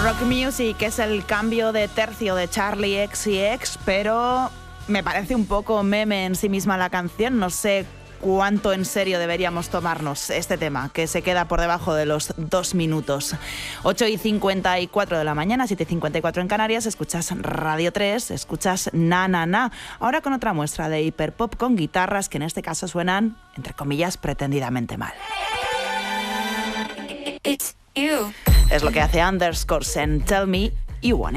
Rock Music es el cambio de tercio de Charli XCX, pero me parece un poco meme en sí misma la canción. No sé cuánto en serio deberíamos tomarnos este tema, que se queda por debajo de los 2 minutos. 8:54 de la mañana, 7:54 en Canarias, escuchas Radio 3, escuchas Na Na Na. Ahora con otra muestra de hiperpop con guitarras que en este caso suenan, entre comillas, pretendidamente mal. It's you. Es lo que hace Underscore en Tell Me You Want It.